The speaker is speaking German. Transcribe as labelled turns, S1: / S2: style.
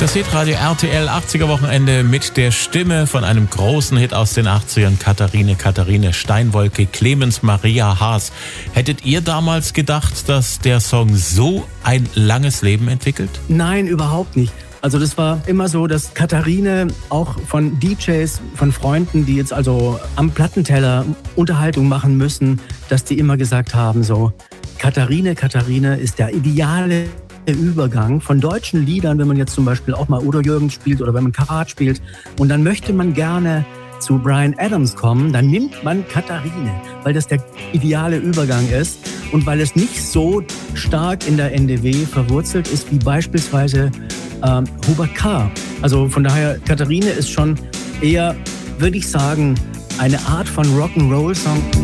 S1: Das Hitradio RTL 80er Wochenende mit der Stimme von einem großen Hit aus den 80ern, Katharine Steinwolke, Clemens Maria Haas. Hättet ihr damals gedacht, dass der Song so ein langes Leben entwickelt?
S2: Nein, überhaupt nicht. Also das war immer so, dass Katharine auch von DJs, von Freunden, die jetzt also am Plattenteller Unterhaltung machen müssen, dass die immer gesagt haben so, Katharine ist der ideale Übergang von deutschen Liedern, wenn man jetzt zum Beispiel auch mal Udo Jürgens spielt oder wenn man Karat spielt und dann möchte man gerne zu Bryan Adams kommen, dann nimmt man Katharine, weil das der ideale Übergang ist und weil es nicht so stark in der NDW verwurzelt ist wie beispielsweise Hubert K. Also von daher, Katharine ist schon eher, würde ich sagen, eine Art von Rock'n'Roll-Song.